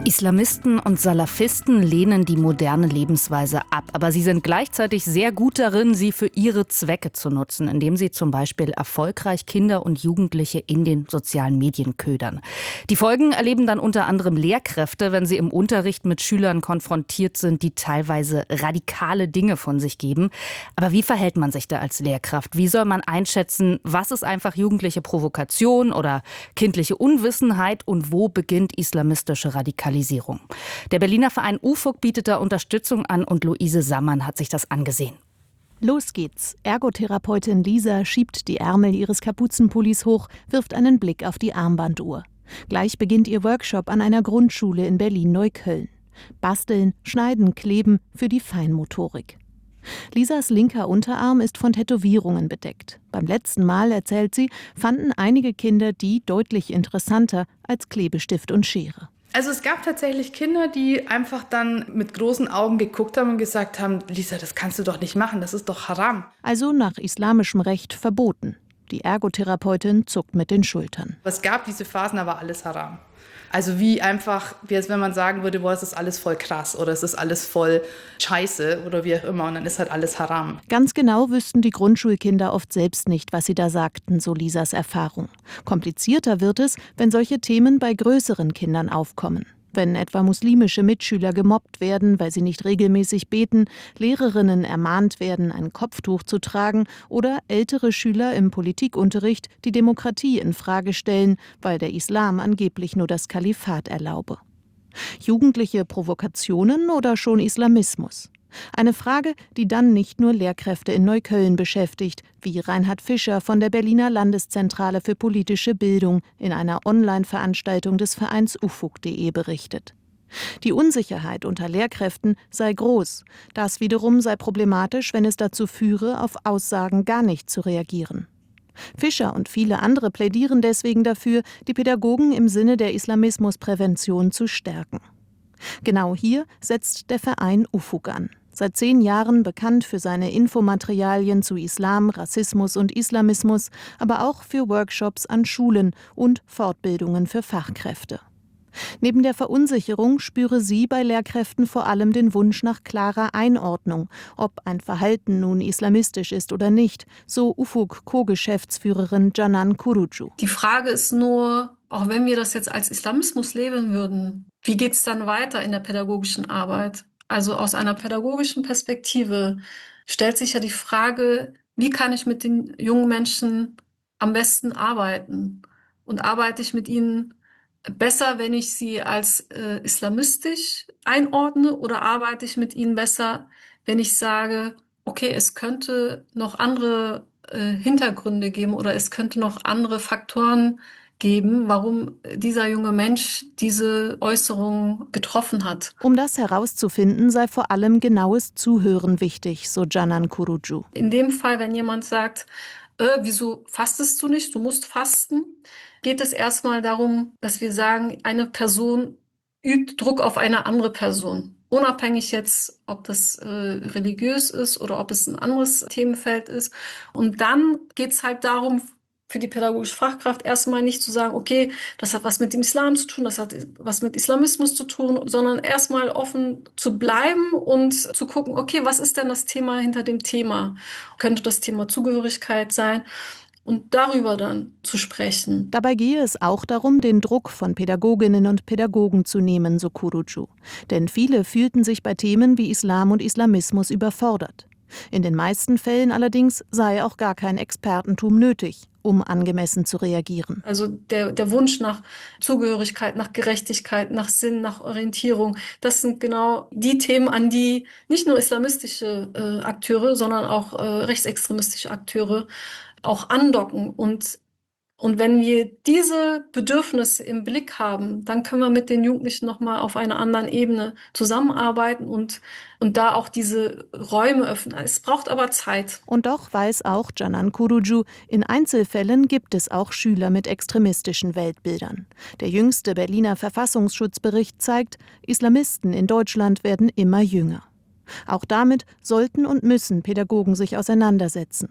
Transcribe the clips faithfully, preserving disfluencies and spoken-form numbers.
Islamisten und Salafisten lehnen die moderne Lebensweise ab, aber sie sind gleichzeitig sehr gut darin, sie für ihre Zwecke zu nutzen, indem sie zum Beispiel erfolgreich Kinder und Jugendliche in den sozialen Medien ködern. Die Folgen erleben dann unter anderem Lehrkräfte, wenn sie im Unterricht mit Schülern konfrontiert sind, die teilweise radikale Dinge von sich geben. Aber wie verhält man sich da als Lehrkraft? Wie soll man einschätzen, was ist einfach jugendliche Provokation oder kindliche Unwissenheit und wo beginnt islamistische Radikalisierung? Der Berliner Verein U F O G bietet da Unterstützung an und Luise Sammann hat sich das angesehen. Los geht's. Ergotherapeutin Lisa schiebt die Ärmel ihres Kapuzenpullis hoch, wirft einen Blick auf die Armbanduhr. Gleich beginnt ihr Workshop an einer Grundschule in Berlin-Neukölln. Basteln, Schneiden, Kleben für die Feinmotorik. Lisas linker Unterarm ist von Tätowierungen bedeckt. Beim letzten Mal, erzählt sie, fanden einige Kinder die deutlich interessanter als Klebestift und Schere. Also es gab tatsächlich Kinder, die einfach dann mit großen Augen geguckt haben und gesagt haben, Lisa, das kannst du doch nicht machen, das ist doch Haram. Also nach islamischem Recht verboten. Die Ergotherapeutin zuckt mit den Schultern. Es gab diese Phasen, aber alles Haram. Also wie einfach, wie als wenn man sagen würde, boah, es ist alles voll krass oder es ist alles voll scheiße oder wie auch immer und dann ist halt alles Haram. Ganz genau wüssten die Grundschulkinder oft selbst nicht, was sie da sagten, so Lisas Erfahrung. Komplizierter wird es, wenn solche Themen bei größeren Kindern aufkommen. Wenn etwa muslimische Mitschüler gemobbt werden, weil sie nicht regelmäßig beten, Lehrerinnen ermahnt werden, ein Kopftuch zu tragen oder ältere Schüler im Politikunterricht die Demokratie in Frage stellen, weil der Islam angeblich nur das Kalifat erlaube. Jugendliche Provokationen oder schon Islamismus? Eine Frage, die dann nicht nur Lehrkräfte in Neukölln beschäftigt, wie Reinhard Fischer von der Berliner Landeszentrale für politische Bildung in einer Online-Veranstaltung des Vereins U F O G punkt de berichtet. Die Unsicherheit unter Lehrkräften sei groß. Das wiederum sei problematisch, wenn es dazu führe, auf Aussagen gar nicht zu reagieren. Fischer und viele andere plädieren deswegen dafür, die Pädagogen im Sinne der Islamismusprävention zu stärken. Genau hier setzt der Verein U F O G an. Seit zehn Jahren bekannt für seine Infomaterialien zu Islam, Rassismus und Islamismus, aber auch für Workshops an Schulen und Fortbildungen für Fachkräfte. Neben der Verunsicherung spüre sie bei Lehrkräften vor allem den Wunsch nach klarer Einordnung, ob ein Verhalten nun islamistisch ist oder nicht, so U F O G-Co-Geschäftsführerin Canan Kurucu. Die Frage ist nur, auch wenn wir das jetzt als Islamismus labeln würden, wie geht es dann weiter in der pädagogischen Arbeit? Also aus einer pädagogischen Perspektive stellt sich ja die Frage, wie kann ich mit den jungen Menschen am besten arbeiten? Und arbeite ich mit ihnen besser, wenn ich sie als äh, islamistisch einordne, oder arbeite ich mit ihnen besser, wenn ich sage, okay, es könnte noch andere äh, Hintergründe geben oder es könnte noch andere Faktoren geben, warum dieser junge Mensch diese Äußerung getroffen hat. Um das herauszufinden, sei vor allem genaues Zuhören wichtig, so Canan Kurucu. In dem Fall, wenn jemand sagt, äh, wieso fastest du nicht, du musst fasten, geht es erstmal darum, dass wir sagen, eine Person übt Druck auf eine andere Person. Unabhängig jetzt, ob das äh, religiös ist oder ob es ein anderes Themenfeld ist. Und dann geht es halt darum, für die pädagogische Fachkraft erstmal nicht zu sagen, okay, das hat was mit dem Islam zu tun, das hat was mit Islamismus zu tun, sondern erstmal offen zu bleiben und zu gucken, okay, was ist denn das Thema hinter dem Thema? Könnte das Thema Zugehörigkeit sein? Und darüber dann zu sprechen. Dabei gehe es auch darum, den Druck von Pädagoginnen und Pädagogen zu nehmen, so Kurucu. Denn viele fühlten sich bei Themen wie Islam und Islamismus überfordert. In den meisten Fällen allerdings sei auch gar kein Expertentum nötig, um angemessen zu reagieren. Also der, der Wunsch nach Zugehörigkeit, nach Gerechtigkeit, nach Sinn, nach Orientierung, das sind genau die Themen, an die nicht nur islamistische äh, Akteure, sondern auch äh, rechtsextremistische Akteure auch andocken. Und, und wenn wir diese Bedürfnisse im Blick haben, dann können wir mit den Jugendlichen nochmal auf einer anderen Ebene zusammenarbeiten und, und da auch diese Räume öffnen. Es braucht aber Zeit. Und doch weiß auch Canan Kurucu, in Einzelfällen gibt es auch Schüler mit extremistischen Weltbildern. Der jüngste Berliner Verfassungsschutzbericht zeigt, Islamisten in Deutschland werden immer jünger. Auch damit sollten und müssen Pädagogen sich auseinandersetzen.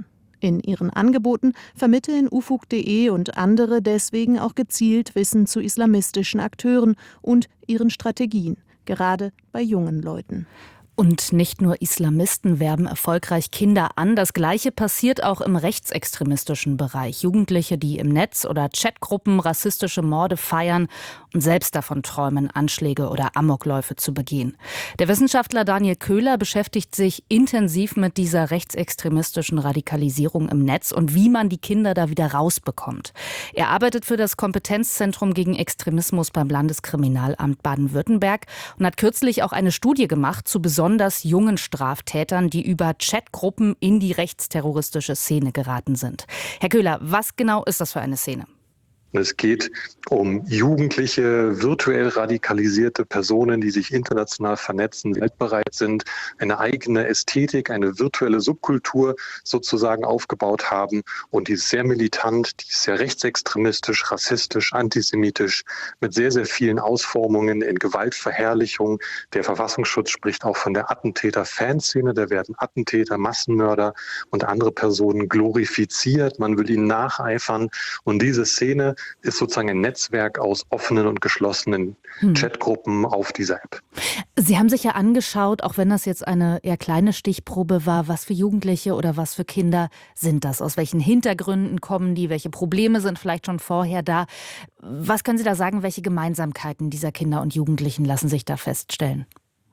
In ihren Angeboten vermitteln ufug punkt de und andere deswegen auch gezielt Wissen zu islamistischen Akteuren und ihren Strategien, gerade bei jungen Leuten. Und nicht nur Islamisten werben erfolgreich Kinder an. Das Gleiche passiert auch im rechtsextremistischen Bereich. Jugendliche, die im Netz oder Chatgruppen rassistische Morde feiern und selbst davon träumen, Anschläge oder Amokläufe zu begehen. Der Wissenschaftler Daniel Köhler beschäftigt sich intensiv mit dieser rechtsextremistischen Radikalisierung im Netz und wie man die Kinder da wieder rausbekommt. Er arbeitet für das Kompetenzzentrum gegen Extremismus beim Landeskriminalamt Baden-Württemberg und hat kürzlich auch eine Studie gemacht zu besonders besonders jungen Straftätern, die über Chatgruppen in die rechtsterroristische Szene geraten sind. Herr Köhler, was genau ist das für eine Szene? Es geht um jugendliche, virtuell radikalisierte Personen, die sich international vernetzen, weltbereit sind, eine eigene Ästhetik, eine virtuelle Subkultur sozusagen aufgebaut haben und die ist sehr militant, die ist sehr rechtsextremistisch, rassistisch, antisemitisch, mit sehr, sehr vielen Ausformungen in Gewaltverherrlichung. Der Verfassungsschutz spricht auch von der Attentäter-Fanszene, da werden Attentäter, Massenmörder und andere Personen glorifiziert, man will ihnen nacheifern und diese Szene ist sozusagen ein Netzwerk aus offenen und geschlossenen hm. Chatgruppen auf dieser App. Sie haben sich ja angeschaut, auch wenn das jetzt eine eher kleine Stichprobe war, was für Jugendliche oder was für Kinder sind das? Aus welchen Hintergründen kommen die? Welche Probleme sind vielleicht schon vorher da? Was können Sie da sagen, welche Gemeinsamkeiten dieser Kinder und Jugendlichen lassen sich da feststellen?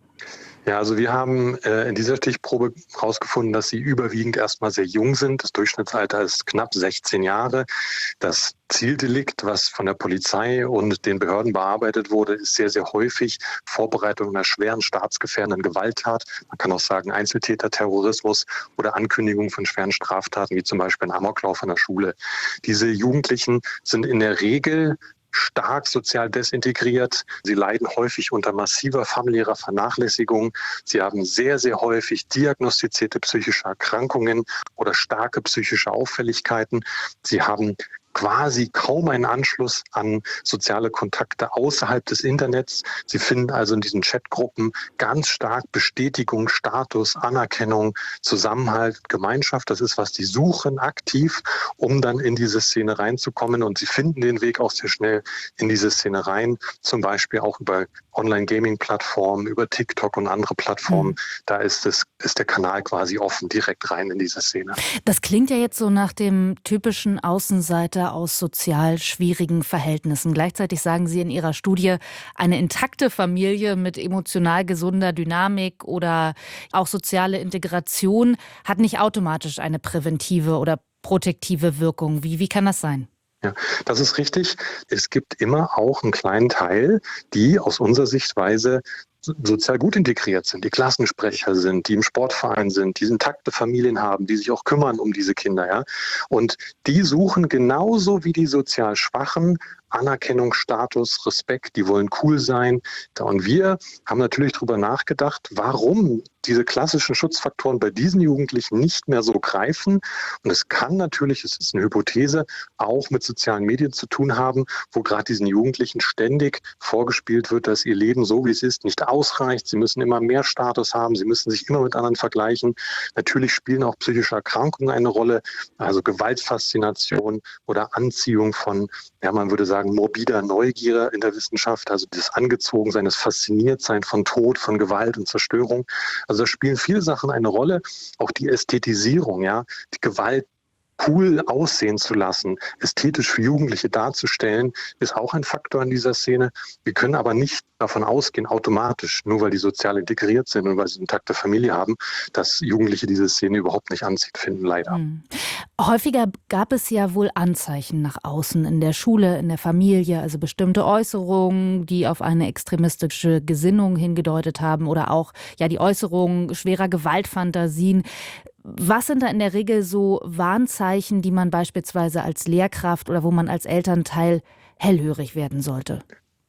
Ja, also wir haben äh, in dieser Stichprobe herausgefunden, dass sie überwiegend erstmal sehr jung sind. Das Durchschnittsalter ist knapp sechzehn Jahre. Das Zieldelikt, was von der Polizei und den Behörden bearbeitet wurde, ist sehr, sehr häufig Vorbereitung einer schweren staatsgefährdenden Gewalttat. Man kann auch sagen Einzeltäterterrorismus oder Ankündigung von schweren Straftaten, wie zum Beispiel ein Amoklauf an der Schule. Diese Jugendlichen sind in der Regel stark sozial desintegriert. Sie leiden häufig unter massiver familiärer Vernachlässigung. Sie haben sehr, sehr häufig diagnostizierte psychische Erkrankungen oder starke psychische Auffälligkeiten. Sie haben quasi kaum einen Anschluss an soziale Kontakte außerhalb des Internets. Sie finden also in diesen Chatgruppen ganz stark Bestätigung, Status, Anerkennung, Zusammenhalt, Gemeinschaft. Das ist, was die suchen aktiv, um dann in diese Szene reinzukommen. Und sie finden den Weg auch sehr schnell in diese Szene rein, zum Beispiel auch über Online-Gaming-Plattformen, über TikTok und andere Plattformen. Mhm. Da ist, es, ist der Kanal quasi offen, direkt rein in diese Szene. Das klingt ja jetzt so nach dem typischen Außenseiter aus sozial schwierigen Verhältnissen. Gleichzeitig sagen Sie in Ihrer Studie, eine intakte Familie mit emotional gesunder Dynamik oder auch soziale Integration hat nicht automatisch eine präventive oder protektive Wirkung. Wie, wie kann das sein? Ja, das ist richtig. Es gibt immer auch einen kleinen Teil, die aus unserer Sichtweise sozial gut integriert sind, die Klassensprecher sind, die im Sportverein sind, die intakte Familien haben, die sich auch kümmern um diese Kinder. Ja? Und die suchen genauso wie die sozial Schwachen Anerkennung, Status, Respekt, die wollen cool sein. Und wir haben natürlich darüber nachgedacht, warum diese klassischen Schutzfaktoren bei diesen Jugendlichen nicht mehr so greifen. Und es kann natürlich, es ist eine Hypothese, auch mit sozialen Medien zu tun haben, wo gerade diesen Jugendlichen ständig vorgespielt wird, dass ihr Leben so wie es ist nicht ausreicht. Sie müssen immer mehr Status haben, sie müssen sich immer mit anderen vergleichen. Natürlich spielen auch psychische Erkrankungen eine Rolle, also Gewaltfaszination oder Anziehung von, ja, man würde sagen, morbider Neugier in der Wissenschaft, also das Angezogensein, das Fasziniertsein von Tod, von Gewalt und Zerstörung. Also da spielen viele Sachen eine Rolle, auch die Ästhetisierung, ja, die Gewalt cool aussehen zu lassen, ästhetisch für Jugendliche darzustellen, ist auch ein Faktor in dieser Szene. Wir können aber nicht davon ausgehen, automatisch, nur weil die sozial integriert sind und weil sie eine intakte Familie haben, dass Jugendliche diese Szene überhaupt nicht anzieht finden, leider. Hm. Häufiger gab es ja wohl Anzeichen nach außen, in der Schule, in der Familie, also bestimmte Äußerungen, die auf eine extremistische Gesinnung hingedeutet haben oder auch ja die Äußerung schwerer Gewaltfantasien. Was sind da in der Regel so Warnzeichen, die man beispielsweise als Lehrkraft oder wo man als Elternteil hellhörig werden sollte?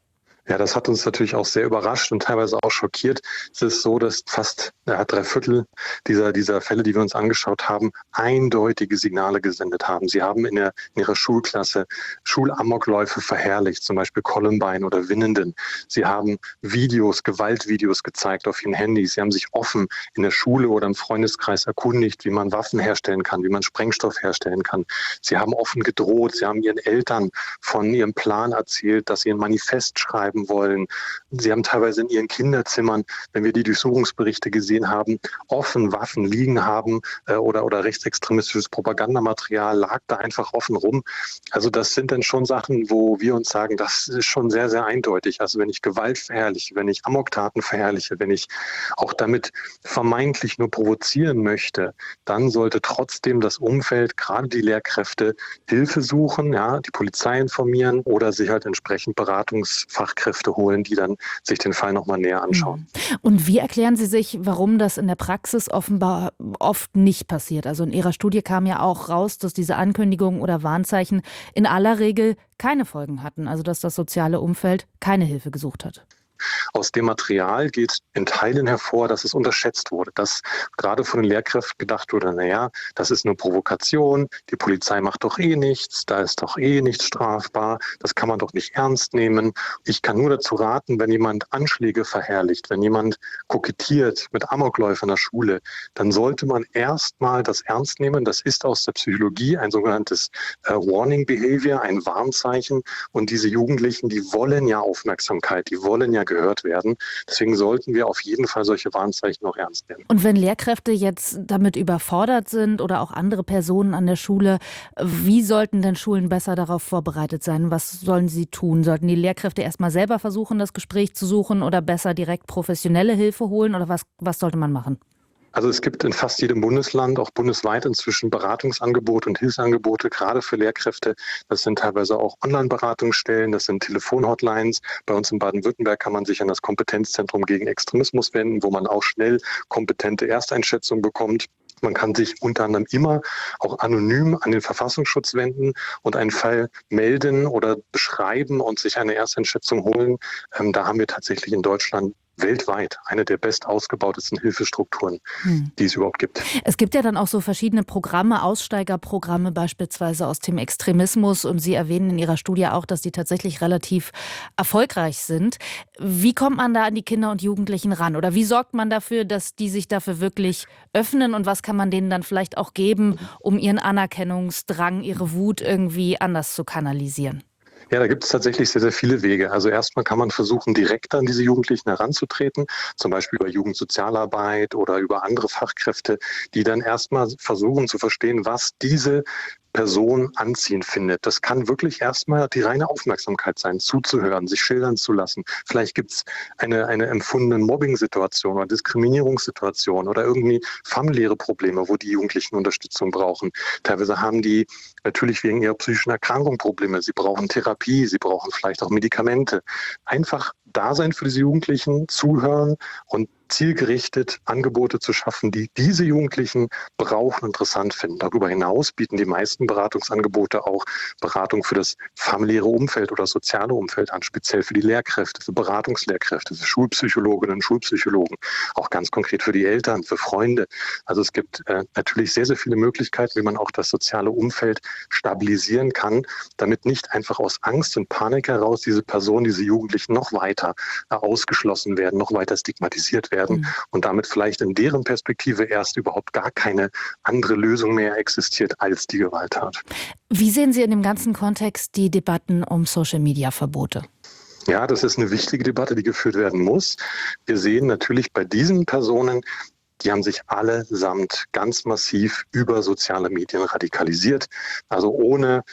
Ja, das hat uns natürlich auch sehr überrascht und teilweise auch schockiert. Es ist so, dass fast ja, drei Viertel dieser, dieser Fälle, die wir uns angeschaut haben, eindeutige Signale gesendet haben. Sie haben in, der, in ihrer Schulklasse Schulamokläufe verherrlicht, zum Beispiel Columbine oder Winnenden. Sie haben Videos, Gewaltvideos gezeigt auf ihren Handys. Sie haben sich offen in der Schule oder im Freundeskreis erkundigt, wie man Waffen herstellen kann, wie man Sprengstoff herstellen kann. Sie haben offen gedroht. Sie haben ihren Eltern von ihrem Plan erzählt, dass sie ein Manifest schreiben wollen. Sie haben teilweise in ihren Kinderzimmern, wenn wir die Durchsuchungsberichte gesehen haben, offen Waffen liegen haben äh, oder, oder rechtsextremistisches Propagandamaterial lag da einfach offen rum. Also das sind dann schon Sachen, wo wir uns sagen, das ist schon sehr, sehr eindeutig. Also wenn ich Gewalt verherrliche, wenn ich Amoktaten verherrliche, wenn ich auch damit vermeintlich nur provozieren möchte, dann sollte trotzdem das Umfeld, gerade die Lehrkräfte, Hilfe suchen, ja, die Polizei informieren oder sich halt entsprechend Beratungsfachkräfte Kräfte holen, die dann sich den Fall nochmal näher anschauen. Und wie erklären Sie sich, warum das in der Praxis offenbar oft nicht passiert? Also in Ihrer Studie kam ja auch raus, dass diese Ankündigungen oder Warnzeichen in aller Regel keine Folgen hatten, also dass das soziale Umfeld keine Hilfe gesucht hat. Aus dem Material geht in Teilen hervor, dass es unterschätzt wurde, dass gerade von den Lehrkräften gedacht wurde, naja, das ist nur Provokation, die Polizei macht doch eh nichts, da ist doch eh nichts strafbar, das kann man doch nicht ernst nehmen. Ich kann nur dazu raten, wenn jemand Anschläge verherrlicht, wenn jemand kokettiert mit Amokläufen in der Schule, dann sollte man erstmal das ernst nehmen. Das ist aus der Psychologie ein sogenanntes äh, Warning Behavior, ein Warnzeichen. Und diese Jugendlichen, die wollen ja Aufmerksamkeit, die wollen ja gehört werden. Deswegen sollten wir auf jeden Fall solche Warnzeichen auch ernst nehmen. Und wenn Lehrkräfte jetzt damit überfordert sind oder auch andere Personen an der Schule, wie sollten denn Schulen besser darauf vorbereitet sein? Was sollen sie tun? Sollten die Lehrkräfte erstmal selber versuchen, das Gespräch zu suchen oder besser direkt professionelle Hilfe holen? Oder was, was sollte man machen? Also es gibt in fast jedem Bundesland, auch bundesweit inzwischen Beratungsangebote und Hilfsangebote, gerade für Lehrkräfte. Das sind teilweise auch Online-Beratungsstellen, das sind Telefonhotlines. Bei uns in Baden-Württemberg kann man sich an das Kompetenzzentrum gegen Extremismus wenden, wo man auch schnell kompetente Ersteinschätzung bekommt. Man kann sich unter anderem immer auch anonym an den Verfassungsschutz wenden und einen Fall melden oder beschreiben und sich eine Ersteinschätzung holen. Ähm, da haben wir tatsächlich in Deutschland weltweit eine der best ausgebautesten Hilfestrukturen, hm. die es überhaupt gibt. Es gibt ja dann auch so verschiedene Programme, Aussteigerprogramme beispielsweise aus dem Extremismus, und Sie erwähnen in Ihrer Studie auch, dass die tatsächlich relativ erfolgreich sind. Wie kommt man da an die Kinder und Jugendlichen ran? Oder wie sorgt man dafür, dass die sich dafür wirklich öffnen, und was kann man denen dann vielleicht auch geben, um ihren Anerkennungsdrang, ihre Wut irgendwie anders zu kanalisieren? Ja, da gibt es tatsächlich sehr, sehr viele Wege. Also erstmal kann man versuchen, direkt an diese Jugendlichen heranzutreten, zum Beispiel über Jugendsozialarbeit oder über andere Fachkräfte, die dann erstmal versuchen zu verstehen, was diese Person anziehend findet. Das kann wirklich erstmal die reine Aufmerksamkeit sein, zuzuhören, sich schildern zu lassen. Vielleicht gibt es eine, eine empfundene Mobbing-Situation oder Diskriminierungssituation oder irgendwie familiäre Probleme, wo die Jugendlichen Unterstützung brauchen. Teilweise haben die natürlich wegen ihrer psychischen Erkrankung Probleme. Sie brauchen Therapie, sie brauchen vielleicht auch Medikamente. Einfach da sein für diese Jugendlichen, zuhören und zielgerichtet Angebote zu schaffen, die diese Jugendlichen brauchen und interessant finden. Darüber hinaus bieten die meisten Beratungsangebote auch Beratung für das familiäre Umfeld oder soziale Umfeld an, speziell für die Lehrkräfte, für Beratungslehrkräfte, für Schulpsychologinnen und Schulpsychologen, auch ganz konkret für die Eltern, für Freunde. Also es gibt äh, natürlich sehr, sehr viele Möglichkeiten, wie man auch das soziale Umfeld stabilisieren kann, damit nicht einfach aus Angst und Panik heraus diese Personen, diese Jugendlichen noch weiter äh, ausgeschlossen werden, noch weiter stigmatisiert werden. Und damit vielleicht in deren Perspektive erst überhaupt gar keine andere Lösung mehr existiert als die Gewalttat. Wie sehen Sie in dem ganzen Kontext die Debatten um Social-Media-Verbote? Ja, das ist eine wichtige Debatte, die geführt werden muss. Wir sehen natürlich bei diesen Personen, die haben sich allesamt ganz massiv über soziale Medien radikalisiert. Also ohne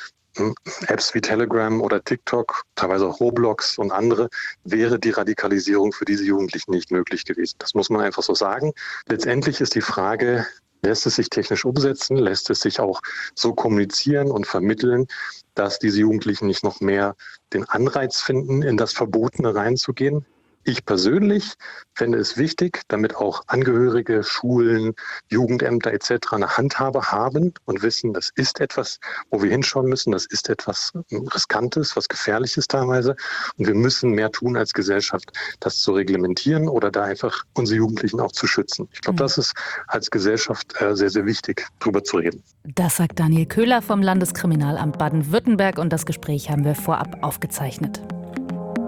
Apps wie Telegram oder TikTok, teilweise auch Roblox und andere, wäre die Radikalisierung für diese Jugendlichen nicht möglich gewesen. Das muss man einfach so sagen. Letztendlich ist die Frage, lässt es sich technisch umsetzen, lässt es sich auch so kommunizieren und vermitteln, dass diese Jugendlichen nicht noch mehr den Anreiz finden, in das Verbotene reinzugehen? Ich persönlich fände es wichtig, damit auch Angehörige, Schulen, Jugendämter et cetera eine Handhabe haben und wissen, das ist etwas, wo wir hinschauen müssen, das ist etwas Riskantes, was Gefährliches teilweise und wir müssen mehr tun als Gesellschaft, das zu reglementieren oder da einfach unsere Jugendlichen auch zu schützen. Ich glaube, das ist als Gesellschaft sehr, sehr wichtig, drüber zu reden. Das sagt Daniel Köhler vom Landeskriminalamt Baden-Württemberg und das Gespräch haben wir vorab aufgezeichnet.